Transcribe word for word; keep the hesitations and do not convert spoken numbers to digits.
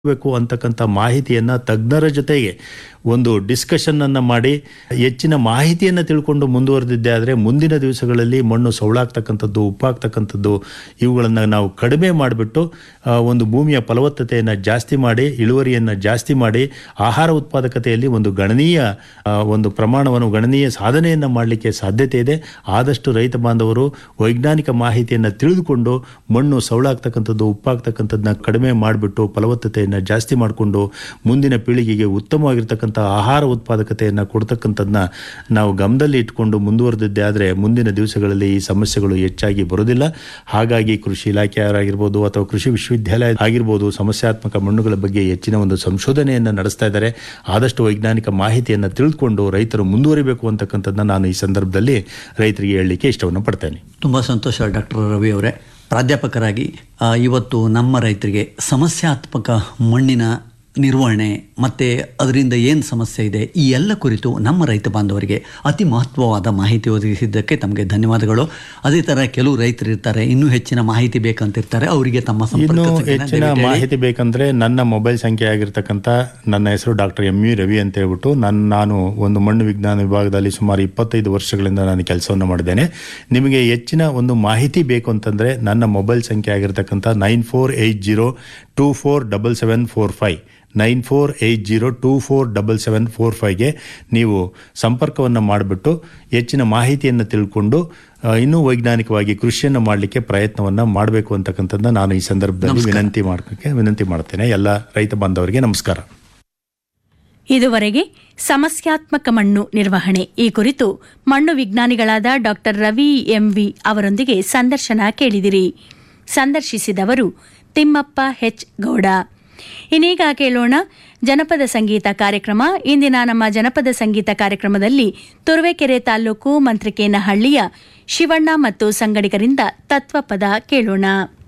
ಬೇಕು ಅಂತಕ್ಕಂಥ ಮಾಹಿತಿಯನ್ನು ತಜ್ಞರ ಜೊತೆಗೆ ಒಂದು ಡಿಸ್ಕಷನ್ನನ್ನು ಮಾಡಿ ಹೆಚ್ಚಿನ ಮಾಹಿತಿಯನ್ನು ತಿಳ್ಕೊಂಡು ಮುಂದುವರೆದಿದ್ದೆ ಆದರೆ ಮುಂದಿನ ದಿವಸಗಳಲ್ಲಿ ಮಣ್ಣು ಸೌಳಾಗ್ತಕ್ಕಂಥದ್ದು, ಉಪ್ಪಾಗ್ತಕ್ಕಂಥದ್ದು ಇವುಗಳನ್ನು ನಾವು ಕಡಿಮೆ ಮಾಡಿಬಿಟ್ಟು ಒಂದು ಭೂಮಿಯ ಫಲವತ್ತತೆಯನ್ನು ಜಾಸ್ತಿ ಮಾಡಿ, ಇಳುವರಿಯನ್ನು ಜಾಸ್ತಿ ಮಾಡಿ, ಆಹಾರ ಉತ್ಪಾದಕತೆಯಲ್ಲಿ ಒಂದು ಗಣನೀಯ ಒಂದು ಪ್ರಮಾಣವನ್ನು ಗಣನೀಯ ಸಾಧನೆಯನ್ನು ಮಾಡಲಿಕ್ಕೆ ಸಾಧ್ಯತೆ ಇದೆ. ಆದಷ್ಟು ರೈತ ಬಾಂಧವರು ವೈಜ್ಞಾನಿಕ ಮಾಹಿತಿಯನ್ನು ತಿಳಿದುಕೊಂಡು ಮಣ್ಣು ಸೌಳಾಗ್ತಕ್ಕಂಥದ್ದು, ಉಪ್ಪಾಗ್ತಕ್ಕಂಥದ್ದನ್ನ ಕಡಿಮೆ ಮಾಡಿಬಿಟ್ಟು ಫಲವತ್ತತೆಯನ್ನು ಜಾಸ್ತಿ ಮಾಡಿಕೊಂಡು ಮುಂದಿನ ಪೀಳಿಗೆಗೆ ಉತ್ತಮವಾಗಿರ್ತಕ್ಕಂಥ ಆಹಾರ ಉತ್ಪಾದಕತೆಯನ್ನು ಕೊಡ್ತಕ್ಕಂಥದ್ದನ್ನ ನಾವು ಗಮನದಲ್ಲಿ ಇಟ್ಕೊಂಡು ಮುಂದುವರೆದಿದ್ದೆ ಆದರೆ ಮುಂದಿನ ದಿವಸಗಳಲ್ಲಿ ಈ ಸಮಸ್ಯೆಗಳು ಹೆಚ್ಚಾಗಿ ಬರೋದಿಲ್ಲ. ಹಾಗಾಗಿ ಕೃಷಿ ಇಲಾಖೆಯವರಾಗಿರ್ಬೋದು ಅಥವಾ ಕೃಷಿ ವಿಶ್ವವಿದ್ಯಾಲಯ ಆಗಿರ್ಬೋದು ಸಮಸ್ಯಾತ್ಮಕ ಮಣ್ಣುಗಳ ಬಗ್ಗೆ ಹೆಚ್ಚಿನ ಒಂದು ಸಂಶೋಧನೆಯನ್ನು ನಡೆಸ್ತಾ ಇದ್ದಾರೆ. ಆದಷ್ಟು ವೈಜ್ಞಾನಿಕ ಮಾಹಿತಿಯನ್ನು ತಿಳಿದುಕೊಂಡು ರೈತರು ಮುಂದುವರಿಬೇಕು ಅಂತಕ್ಕಂಥದ್ದನ್ನ ನಾನು ಈ ಸಂದರ್ಭದಲ್ಲಿ ರೈತರಿಗೆ ಹೇಳಲಿಕ್ಕೆ ಇಷ್ಟವನ್ನು ಪಡ್ತೇನೆ. ತುಂಬ ಸಂತೋಷ ಡಾಕ್ಟರ್ ರವಿ ಅವರೇ. ಪ್ರಾಧ್ಯಾಪಕರಾಗಿ ಇವತ್ತು ನಮ್ಮ ರೈತರಿಗೆ ಸಮಸ್ಯಾತ್ಮಕ ಮಣ್ಣಿನ ನಿರ್ವಹಣೆ ಮತ್ತು ಅದರಿಂದ ಏನು ಸಮಸ್ಯೆ ಇದೆ ಈ ಎಲ್ಲ ಕುರಿತು ನಮ್ಮ ರೈತ ಬಾಂಧವರಿಗೆ ಅತಿ ಮಹತ್ವವಾದ ಮಾಹಿತಿ ಒದಗಿಸಿದ್ದಕ್ಕೆ ತಮಗೆ ಧನ್ಯವಾದಗಳು. ಅದೇ ಥರ ಕೆಲವು ರೈತರು ಇರ್ತಾರೆ, ಇನ್ನೂ ಹೆಚ್ಚಿನ ಮಾಹಿತಿ ಬೇಕಂತಿರ್ತಾರೆ, ಅವರಿಗೆ ತಮ್ಮ ಇನ್ನೂ ಹೆಚ್ಚಿನ ಮಾಹಿತಿ ಬೇಕಂದರೆ ನನ್ನ ಮೊಬೈಲ್ ಸಂಖ್ಯೆ ಆಗಿರ್ತಕ್ಕಂಥ ನನ್ನ ಹೆಸರು ಡಾಕ್ಟರ್ ಎಂ ವಿ ರವಿ ಅಂತ ಹೇಳ್ಬಿಟ್ಟು ನನ್ನ ನಾನು ಒಂದು ಮಣ್ಣು ವಿಜ್ಞಾನ ವಿಭಾಗದಲ್ಲಿ ಸುಮಾರು ಇಪ್ಪತ್ತೈದು ವರ್ಷಗಳಿಂದ ನಾನು ಕೆಲಸವನ್ನು ಮಾಡಿದ್ದೇನೆ. ನಿಮಗೆ ಹೆಚ್ಚಿನ ಒಂದು ಮಾಹಿತಿ ಬೇಕು ಅಂತಂದರೆ ನನ್ನ ಮೊಬೈಲ್ ಸಂಖ್ಯೆ ಆಗಿರ್ತಕ್ಕಂಥ nine four eight zero two four double seven four five nine four eight zero two four double seven four ಫೈವ್ಗೆ ನೀವು ಸಂಪರ್ಕವನ್ನು ಮಾಡಿಬಿಟ್ಟು ಹೆಚ್ಚಿನ ಮಾಹಿತಿಯನ್ನು ತಿಳ್ಕೊಂಡು ಇನ್ನೂ ವೈಜ್ಞಾನಿಕವಾಗಿ ಕೃಷಿಯನ್ನು ಮಾಡಲಿಕ್ಕೆ ಪ್ರಯತ್ನವನ್ನು ಮಾಡಬೇಕು ಅಂತಕ್ಕಂಥದ್ದನ್ನ ನಾನು ಈ ಸಂದರ್ಭದಲ್ಲಿ ವಿನಂತಿ ಮಾಡೋಕ್ಕೆ ವಿನಂತಿ ಮಾಡ್ತೇನೆ. ಎಲ್ಲ ರೈತ ಬಾಂಧವರಿಗೆ ನಮಸ್ಕಾರ. ಇದುವರೆಗೆ ಸಮಸ್ಯಾತ್ಮಕ ಮಣ್ಣು ನಿರ್ವಹಣೆ ಈ ಕುರಿತು ಮಣ್ಣು ವಿಜ್ಞಾನಿಗಳಾದ ಡಾಕ್ಟರ್ ರವಿ ಎಂವಿ ಅವರೊಂದಿಗೆ ಸಂದರ್ಶನ ಕೇಳಿದಿರಿ. ಸಂದರ್ಶಿಸಿದವರು ತಿಮ್ಮಪ್ಪ ಹೆಚ್ ಗೌಡ. ಇನ್ನೀಗ ಕೇಳೋಣ ಜನಪದ ಸಂಗೀತ ಕಾರ್ಯಕ್ರಮ. ಇಂದಿನ ನಮ್ಮ ಜನಪದ ಸಂಗೀತ ಕಾರ್ಯಕ್ರಮದಲ್ಲಿ ತುರುವೇಕೆರೆ ತಾಲೂಕು ಮಂತ್ರಿಕೇನಹಳ್ಳಿಯ ಶಿವಣ್ಣ ಮತ್ತು ಸಂಗಡಿಗರಿಂದ ತತ್ವಪದ ಕೇಳೋಣ.